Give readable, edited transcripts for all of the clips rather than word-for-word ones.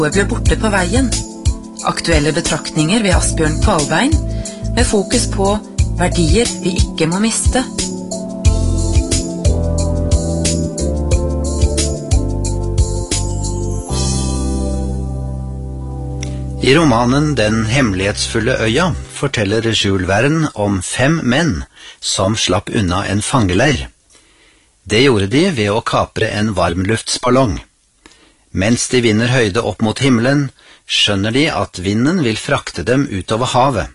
Noe ble borte på veien. Aktuelle betraktninger ved Asbjørn Kvalbein, med fokus på verdier vi ikke må miste. I romanen Den hemmelighetsfulle øya forteller Jules Verne om 5 menn som slapp unna en fangeleir. Det gjorde de ved å kapre en varmluftsballong. Mens de vinner høyde opp mot himmelen, skjønner de at vinden vil frakte dem utover havet.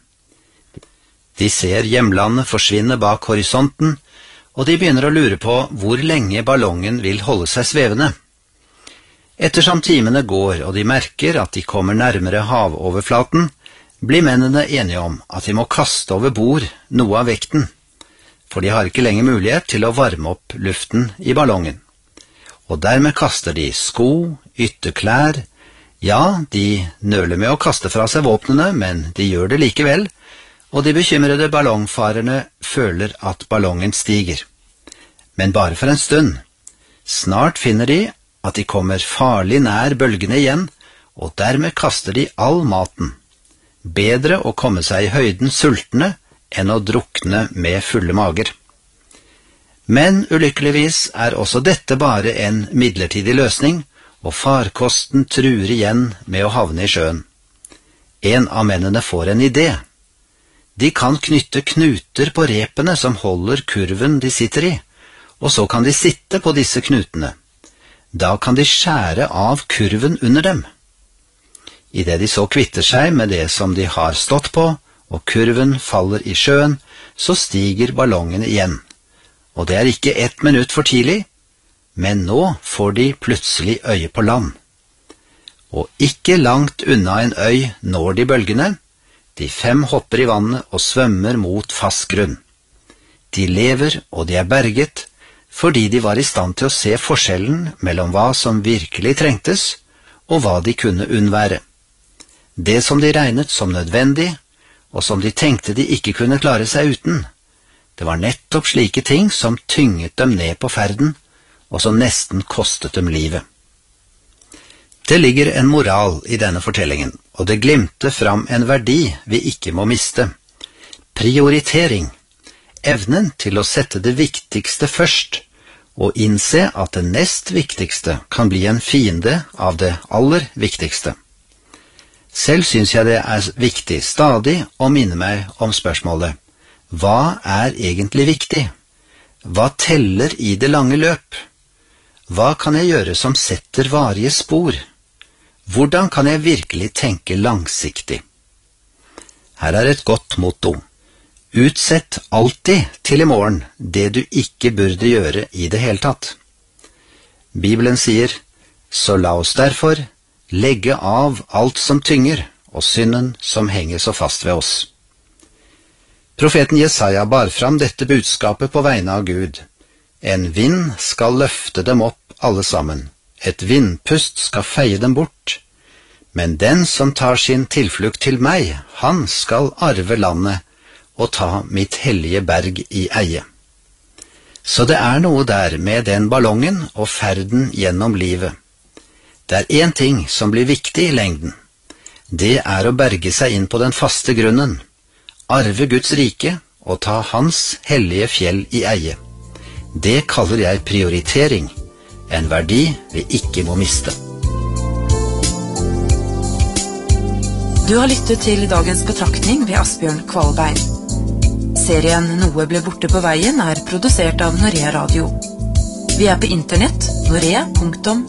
De ser hjemlandet forsvinne bak horisonten, og de begynner å lure på hvor lenge ballongen vil holde seg svevende. Ettersom timene går og de merker at de kommer nærmere havoverflaten, blir mennene enige om at de må kaste over bord noe av vekten, for de har ikke lenger mulighet til å varme opp luften i ballongen. Og dermed kaster de sko, ytterklær, ja, de nøler med å kaste fra seg våpnene, men de gjør det likevel, og de bekymrede ballongfarerne føler at ballongen stiger. Men bare for en stund. Snart finner de at de kommer farlig nær bølgene igjen, og dermed kaster de all maten. Bedre å komme seg i høyden sultne enn å drukne med fulle mager. Men ulykkeligvis er også dette bare en midlertidig løsning, og farkosten truer igjen med å havne i sjøen. En av mennene får en idé. De kan knytte knuter på repene som holder kurven de sitter i, og så kan de sitte på disse knutene. Da kan de skjære av kurven under dem. I det de så kvitter seg med det som de har stått på, og kurven faller i sjøen, så stiger ballongen igjen. Og det er ikke 1 minutt for tidlig, men nå får de plutselig øye på land. Og ikke langt unna en øy når de bølgene. De 5 hopper i vannet og svømmer mot fast grunn. De lever og de er berget, fordi de var i stand til å se forskjellen mellom hva som virkelig trengtes, og hva de kunne unnvære. Det som de regnet som nødvendig, og som de tenkte de ikke kunne klare seg uten. Det var nettopp slike ting som tynget dem ned på ferden, og som nesten kostet dem livet. Det ligger en moral i denne fortellingen, og det glimter fram en verdi vi ikke må miste. Prioritering. Evnen til å sette det viktigste først, og innse at det nest viktigste kan bli en fiende av det aller viktigste. Selv synes jeg det er viktig stadig å minne meg om spørsmålet: hva er egentlig viktig? Hva teller i det lange løp? Hva kan jeg gjøre som setter varige spor? Hvordan kan jeg virkelig tenke langsiktig? Her er et godt motto. Utsett alltid til i morgen det du ikke burde gjøre i det hele tatt. Bibelen sier, så la oss derfor legge av alt som tynger, og synden som henger så fast ved oss. Profeten Jesaja bar fram dette budskapet på vegne av Gud. En vind skal løfte dem opp alle sammen. Et vindpust skal feie dem bort. Men den som tar sin tilflukt til meg, han skal arve landet og ta mitt hellige berg i eie. Så det er noe der med den ballongen og ferden gjennom livet. Det er en ting som blir viktig i lengden. Det er å berge seg inn på den faste grunnen, arve Guds rike og ta hans hellige fjell i eie. Det kaller jeg prioritering, en verdi vi ikke må miste. Du har lyttet til dagens betraktning ved Asbjørn Kvalbein. Serien Noe ble borte på veien er produsert av Norea Radio. Vi er på internett, norea.no.